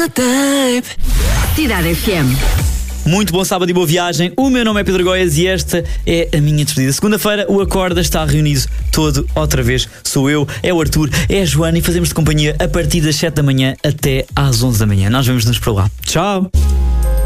Cidade FM. Muito bom sábado e boa viagem. O meu nome é Pedro Goias e esta é a minha despedida. Segunda-feira o Acorda está reunido todo outra vez. Sou eu, é o Arthur, é a Joana e fazemos de companhia a partir das 7 da manhã até às 11 da manhã. Nós vemos-nos por lá. Tchau!